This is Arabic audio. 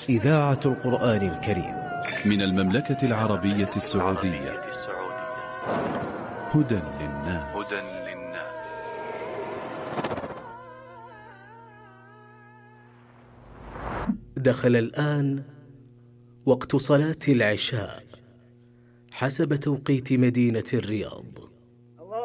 إذاعة القرآن الكريم من المملكة العربية السعودية. هدى للناس. دخل الآن وقت صلاة العشاء حسب توقيت مدينة الرياض.